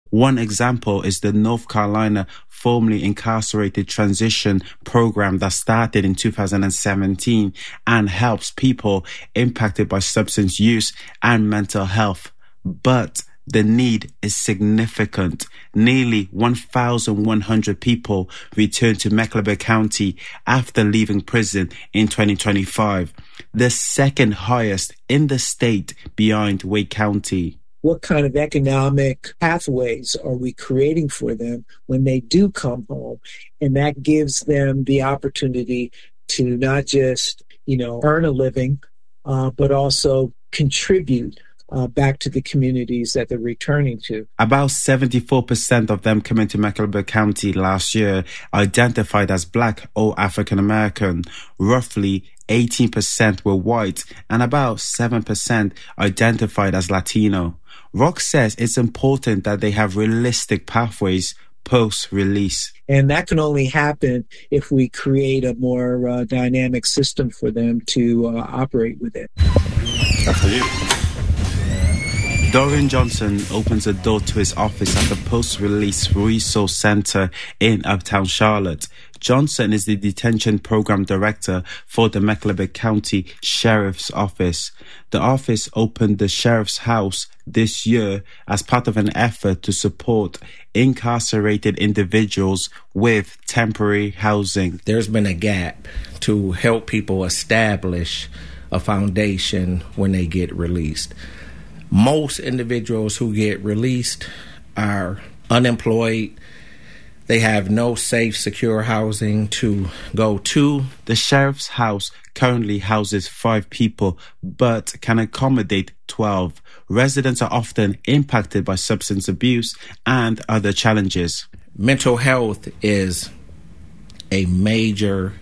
One example is the North Carolina formerly incarcerated transition program that started in 2017 and helps people impacted by substance use and mental health. But the need is significant. Nearly 1,100 people returned to Mecklenburg County after leaving prison in 2025, the second highest in the state behind Wake County. What kind of economic pathways are we creating for them when they do come home? And that gives them the opportunity to not just, earn a living, but also contribute back to the communities that they're returning to. About 74% of them coming to Mecklenburg County last year identified as Black or African American. Roughly 18% were white and about 7% identified as Latino. Rock says it's important that they have realistic pathways post-release. And that can only happen if we create a more dynamic system for them to operate within. After you. Dorian Johnson opens the door to his office at the Post-Release Resource Center in Uptown Charlotte. Johnson is the Detention Program Director for the Mecklenburg County Sheriff's Office. The office opened the Sheriff's House this year as part of an effort to support incarcerated individuals with temporary housing. There's been a gap to help people establish a foundation when they get released. Most individuals who get released are unemployed. They have no safe, secure housing to go to. The Sheriff's House currently houses 5 people, but can accommodate 12. Residents are often impacted by substance abuse and other challenges. Mental health is a major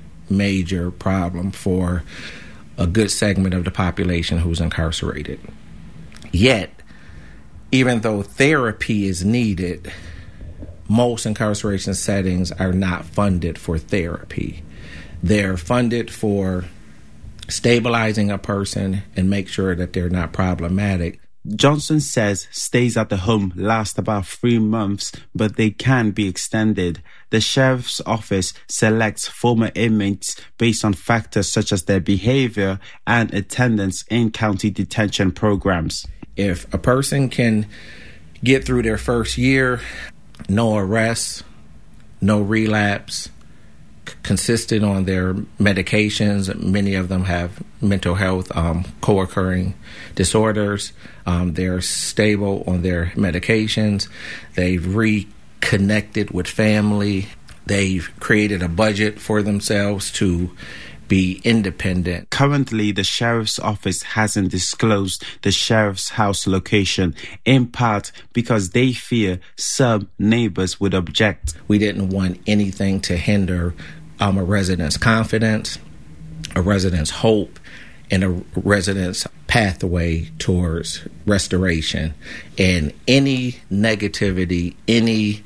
problem for a good segment of the population who's incarcerated. Yet, even though therapy is needed, most incarceration settings are not funded for therapy. They're funded for stabilizing a person and make sure that they're not problematic. Johnson says stays at the home last about 3 months, but they can be extended. The Sheriff's Office selects former inmates based on factors such as their behavior and attendance in county detention programs. If a person can get through their first year, no arrests, no relapse, consistent on their medications, many of them have mental health co-occurring disorders, they're stable on their medications, they've reconnected with family, they've created a budget for themselves to be independent. Currently, the Sheriff's Office hasn't disclosed the Sheriff's House location, in part because they fear some neighbors would object. We didn't want anything to hinder a resident's confidence, a resident's hope, and a resident's pathway towards restoration. And any negativity, any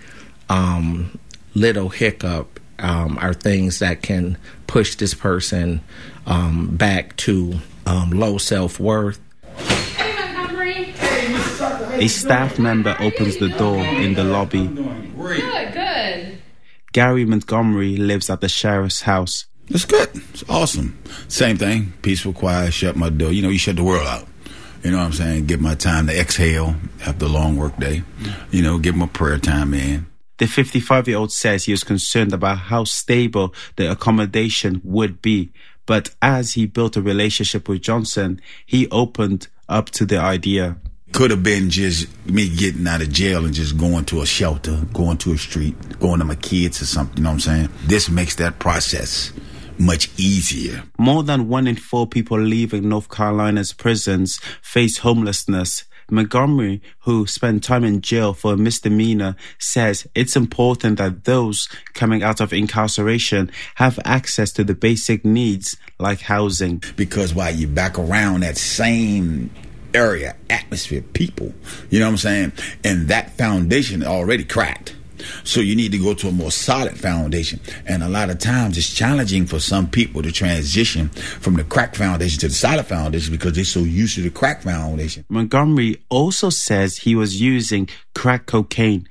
little hiccup are things that can push this person back to low self-worth. A staff member opens the door in the lobby. Good. Gary Montgomery lives at the Sheriff's House. It's good. It's awesome. Same thing. Peaceful, quiet, shut my door. You shut the world out. You know what I'm saying? Get my time to exhale after a long work day. Get my prayer time in. The 55-year-old says he was concerned about how stable the accommodation would be. But as he built a relationship with Johnson, he opened up to the idea. Could have been just me getting out of jail and just going to a shelter, going to a street, going to my kids or something, you know what I'm saying? This makes that process much easier. More than 1 in 4 people leaving North Carolina's prisons face homelessness. Montgomery, who spent time in jail for a misdemeanor, says it's important that those coming out of incarceration have access to the basic needs like housing. Because while you're back around that same area, atmosphere, people, you know what I'm saying? And that foundation already cracked. So you need to go to a more solid foundation. And a lot of times it's challenging for some people to transition from the crack foundation to the solid foundation because they're so used to the crack foundation. Montgomery also says he was using crack cocaine